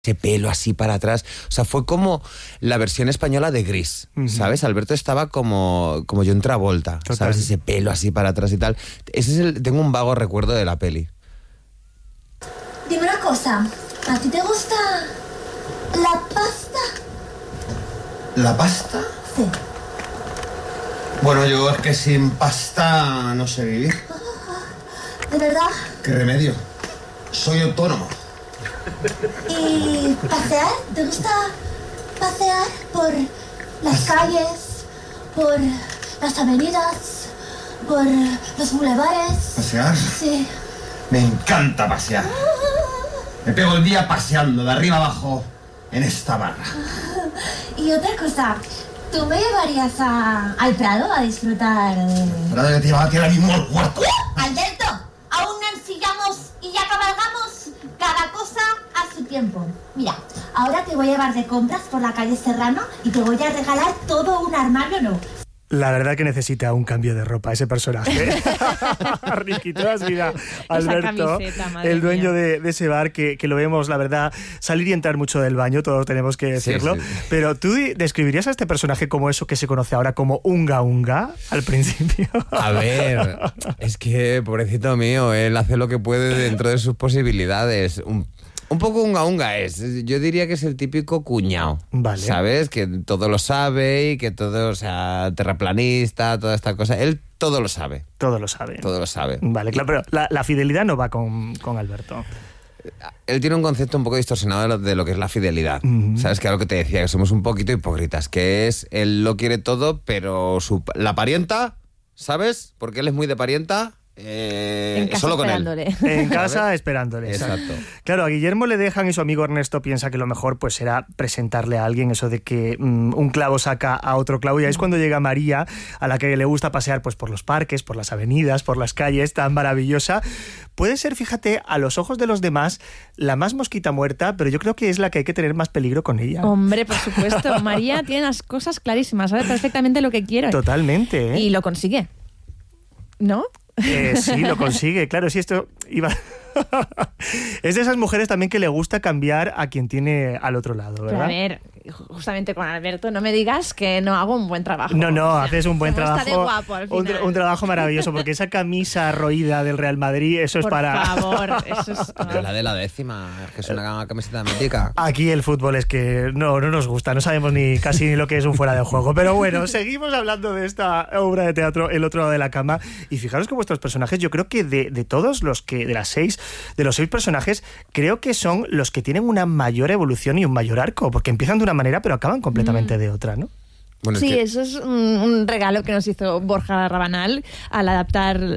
ese pelo así para atrás. O sea, fue como la versión española de Gris, ¿sabes? Alberto estaba como John Travolta, Total. ¿sabes? Ese pelo así para atrás y tal. Tengo un vago recuerdo de la peli. Dime una cosa, ¿a ti te gusta la pasta? ¿La pasta? Sí. Bueno, yo es que sin pasta no sé vivir. ¿De verdad? ¿Qué remedio? Soy autónomo. ¿Y pasear? ¿Te gusta pasear por las calles, por las avenidas, por los bulevares? ¿Pasear? Sí. Me encanta pasear. Me pego el día paseando de arriba abajo en esta barra. Y otra cosa, ¿tú me llevarías al Prado a disfrutar de...? ¿Verdad que te llevaba a ti ahora mismo al cuarto? Alberto, aún no ensillamos y ya cabalgamos. Cada cosa a su tiempo. Mira, ahora te voy a llevar de compras por la calle Serrano y te voy a regalar todo un armario nuevo. La verdad que necesita un cambio de ropa ese personaje. Ricky, tú has visto a Alberto, camiseta, el dueño mía. de ese bar, que lo vemos, la verdad, salir y entrar mucho del baño, todos tenemos que decirlo. Sí. Pero ¿tú describirías a este personaje como eso que se conoce ahora como Unga Unga al principio? A ver, es que, pobrecito mío, él hace lo que puede dentro de sus posibilidades. Un poco unga es. Yo diría que es el típico cuñado. Vale. ¿Sabes? Que todo lo sabe y que todo, o sea, terraplanista, toda esta cosa. Él todo lo sabe. Todo lo sabe. Todo lo sabe. Vale, claro, pero la fidelidad no va con Alberto. Él tiene un concepto un poco distorsionado de lo que es la fidelidad. ¿Sabes? Que es lo que te decía, que somos un poquito hipócritas. Que es, él lo quiere todo, pero la parienta, ¿sabes? Porque él es muy de parienta. En casa solo con esperándole. él. En casa esperándole. Exacto. Claro, a Guillermo le dejan y su amigo Ernesto piensa que lo mejor pues será presentarle a alguien, eso de que un clavo saca a otro clavo, y ahí es cuando llega María, a la que le gusta pasear pues por los parques, por las avenidas, por las calles, tan maravillosa. Puede ser, fíjate, a los ojos de los demás, la más mosquita muerta, pero yo creo que es la que hay que tener más peligro con ella. Hombre, por supuesto. María tiene las cosas clarísimas, sabe perfectamente lo que quiere. Totalmente, ¿eh? Y lo consigue. ¿No? Sí, lo consigue, claro, sí, esto iba... Es de esas mujeres también que le gusta cambiar a quien tiene al otro lado, Pero ¿verdad? a ver, justamente con Alberto, no me digas que no hago un buen trabajo. No, O sea, haces un buen como trabajo. está de guapo al final. Un trabajo maravilloso, porque esa camisa roída del Real Madrid, eso es Por para... favor, eso es... Pero la de la décima, es que es una camiseta mítica. Aquí el fútbol es que no nos gusta, no sabemos ni casi ni lo que es un fuera de juego. Pero bueno, seguimos hablando de esta obra de teatro, El otro lado de la cama. Y fijaros que vuestros personajes, yo creo que de todos los que, de los seis personajes, creo que son los que tienen una mayor evolución y un mayor arco, porque empiezan de una manera pero acaban completamente de otra, ¿no? Bueno, Sí, eso es un regalo que nos hizo Borja Rabanal al adaptar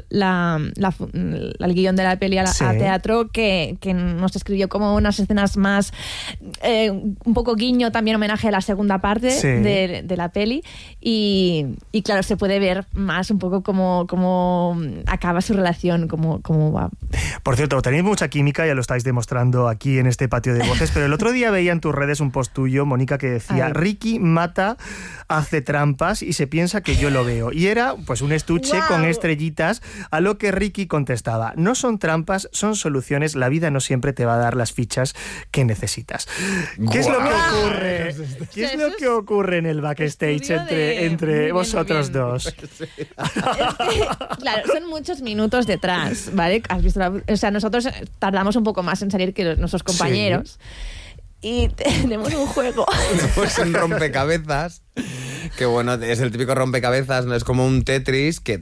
el guión de la peli a teatro, que nos escribió como unas escenas más, un poco guiño, también homenaje a la segunda parte de la peli, y claro, se puede ver más un poco cómo acaba su relación, cómo va. Por cierto, tenéis mucha química, ya lo estáis demostrando aquí en este patio de voces, pero el otro día veía en tus redes un post tuyo, Mónica, que decía: Ricky mata, hace trampas y se piensa que yo lo veo. Y era pues un estuche con estrellitas, a lo que Ricky contestaba: no son trampas, son soluciones, la vida no siempre te va a dar las fichas que necesitas. ¿Qué es lo que ocurre? ¿Qué es lo que ocurre en el backstage entre vosotros dos? Es que, claro, son muchos minutos detrás, ¿vale? ¿Has visto o sea, nosotros tardamos un poco más en salir que nuestros compañeros. Y tenemos un juego. Pues un rompecabezas. Que bueno, es el típico rompecabezas, ¿no? Es como un Tetris que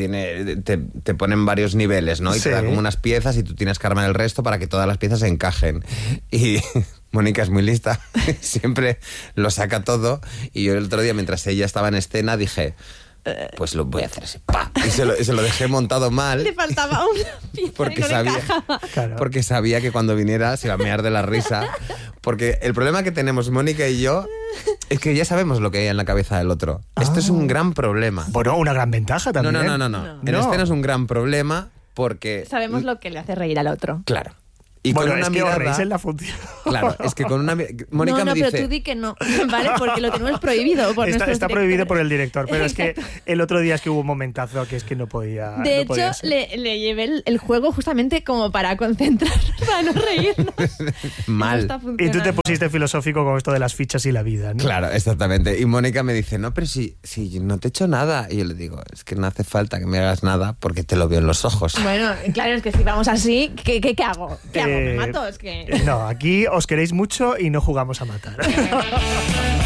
te ponen varios niveles, ¿no? Y te da como unas piezas y tú tienes que armar el resto para que todas las piezas encajen. Y Mónica es muy lista, siempre lo saca todo. Y yo el otro día, mientras ella estaba en escena, dije: pues lo voy a hacer así, ¡pa! Y se lo dejé montado mal. Le faltaba una pieza porque sabía que cuando viniera se iba a mear de la risa. Porque el problema que tenemos Mónica y yo es que ya sabemos lo que hay en la cabeza del otro. Esto es un gran problema. Bueno, una gran ventaja también. No. En escena es un gran problema porque... sabemos lo que le hace reír al otro. Claro. Y bueno, con una es que mirada, os reís en la función. Claro, es que con una Mónica me dice... No, pero tú di que no, ¿vale? Porque lo tenemos prohibido por Está prohibido por el director, pero Exacto. es que el otro día es que hubo un momentazo que es que no podía. De hecho, le llevé el juego justamente como para concentrarnos, para no reírnos. Mal. No y tú te pusiste filosófico con esto de las fichas y la vida, ¿no? Claro, exactamente. Y Mónica me dice, no, pero si no te he hecho nada. Y yo le digo, es que no hace falta que me hagas nada porque te lo veo en los ojos. Bueno, claro, es que si vamos así, ¿qué hago? ¿Qué hago? ¿Me mato? Es que... No, aquí os queréis mucho y no jugamos a matar.